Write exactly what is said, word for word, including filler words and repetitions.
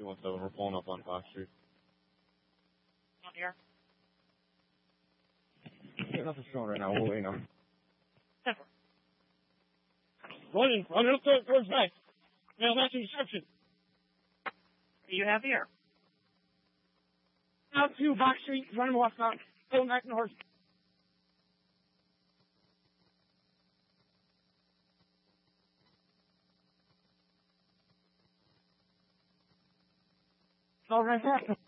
two one seven. We're pulling up on Fox Street. Not here. Yeah, nothing's showing right now. We'll wait now. Never. Running, running up towards back. Now that's a description. Do you have here? Out to Box Street, running westbound, pulling back in the horse. It's all right there.